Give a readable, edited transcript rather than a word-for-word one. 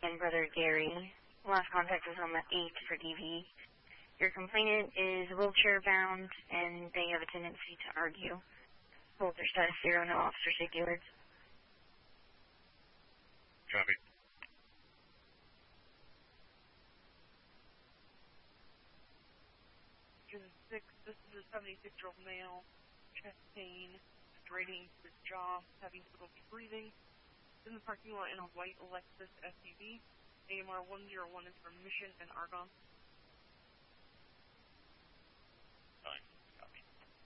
and Brother Gary. Last contact was on the 8th for DV. Your complainant is wheelchair-bound, and they have a tendency to argue. Hold their status 0, no officer safety alerts. Copy. June 6th, this is a 76-year-old male, chest pain, straining to his jaw, having difficulty breathing. In the parking lot in a white Lexus SUV. AMR 101 is from Mission and Argonne.